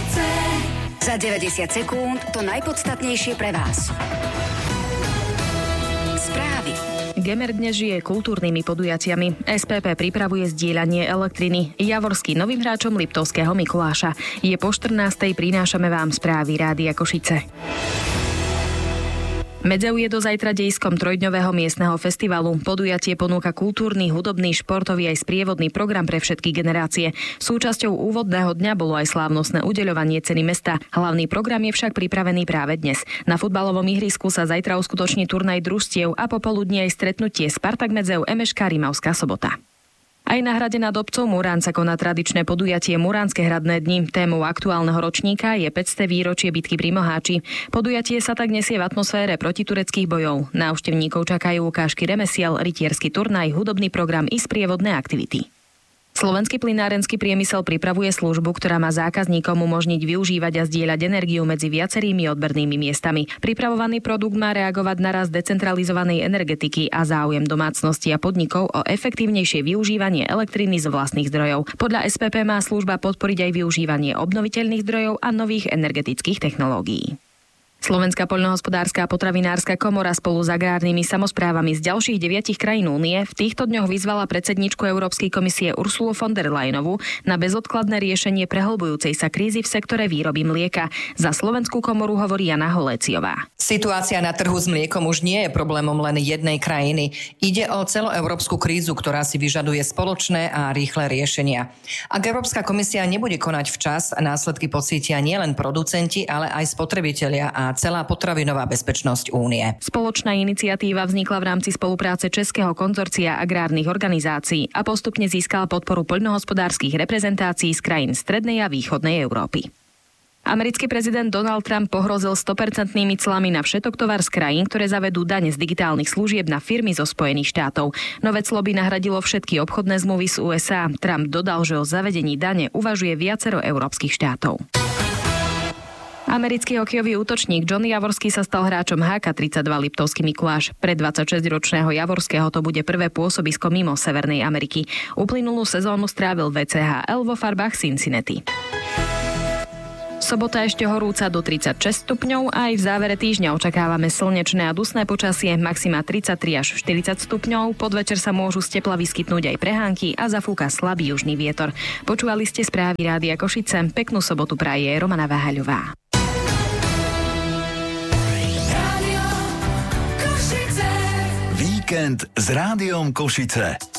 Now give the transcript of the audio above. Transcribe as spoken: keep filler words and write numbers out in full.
Za deväťdesiat sekúnd to najpodstatnejšie pre vás. Správy. Gemer dnes žije kultúrnymi podujatiami. es pé pé pripravuje zdieľanie elektriny. Javorský novým hráčom Liptovského Mikuláša. Je po štrnástej, prinášame vám správy Rádia Košice. Medzeu je do zajtra dejskom trojdňového miestneho festivalu. Podujatie ponúka kultúrny, hudobný, športový aj sprievodný program pre všetky generácie. Súčasťou úvodného dňa bolo aj slávnostné udeľovanie ceny mesta. Hlavný program je však pripravený práve dnes. Na futbalovom ihrisku sa zajtra uskutoční turnaj družstiev a popoludní aj stretnutie Spartak Medzeu em eš ká Rimavská Sobota. Aj na hrade nad obcov Murán sa koná tradičné podujatie Muránske hradné dni. Témou aktuálneho ročníka je päťsté výročie bitky pri Moháči. Podujatie sa tak nesie v atmosfére protitureckých bojov. Návštevníkov čakajú ukážky remesiel, rytierský turnaj, hudobný program i sprievodné aktivity. Slovenský plynárenský priemysel pripravuje službu, ktorá má zákazníkom umožniť využívať a zdieľať energiu medzi viacerými odbernými miestami. Pripravovaný produkt má reagovať na rast decentralizovanej energetiky a záujem domácností a podnikov o efektívnejšie využívanie elektriny z vlastných zdrojov. Podľa es pé pé má služba podporiť aj využívanie obnoviteľných zdrojov a nových energetických technológií. Slovenská poľnohospodárska a potravinárska komora spolu s agrárnymi samosprávami z ďalších deviatich krajín únie v týchto dňoch vyzvala predsedničku Európskej komisie Ursulu von der Leyenovú na bezodkladné riešenie prehlbujúcej sa krízy v sektore výroby mlieka. Za Slovenskú komoru hovorí Jana Holéciová. Situácia na trhu s mliekom už nie je problémom len jednej krajiny. Ide o celoeurópsku krízu, ktorá si vyžaduje spoločné a rýchle riešenia. Ak Európska komisia nebude konať včas, následky pocítia nielen producenti, ale aj spotrebitelia a celá potravinová bezpečnosť únie. Spoločná iniciatíva vznikla v rámci spolupráce Českého konzorcia agrárnych organizácií a postupne získala podporu poľnohospodárskych reprezentácií z krajín strednej a východnej Európy. Americký prezident Donald Trump pohrozil sto percent clami na všetok tovar z krajín, ktoré zavedú dane z digitálnych služieb na firmy zo Spojených štátov. Nové clo by nahradilo všetky obchodné zmluvy z ú es á. Trump dodal, že o zavedení dane uvažuje viacero európskych štátov. Americký hokejový útočník Johnny Javorský sa stal hráčom há ká tridsaťdva Liptovský Mikuláš. Pre dvadsaťšesťročného Javorského to bude prvé pôsobisko mimo Severnej Ameriky. Uplynulú sezónu strávil vé cé há el vo farbách Cincinnati. Sobota ešte horúca do tridsaťšesť stupňov a aj v závere týždňa očakávame slnečné a dusné počasie, maxima tridsaťtri až štyridsať stupňov. Podvečer sa môžu z tepla vyskytnúť aj prehánky a zafúka slabý južný vietor. Počúvali ste správy Rádia Košice. Peknú sobotu praje Romana Váhaľová. Víkend s Rádiom Košice.